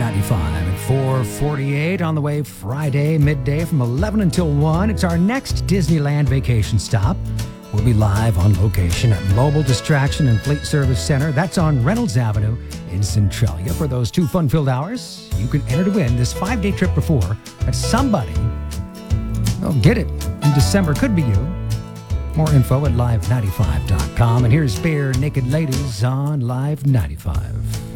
95 at 4:48 on the way Friday midday from 11 until 1. It's our next Disneyland vacation stop. We'll be live on location at Mobile Distraction and Fleet Service Center. That's on Reynolds Avenue in Centralia. For those 2 fun-filled hours, you can enter to win this 5-day trip before that somebody will get it in December. Could be you. More info at live95.com. And here's Bare Naked Ladies on Live 95.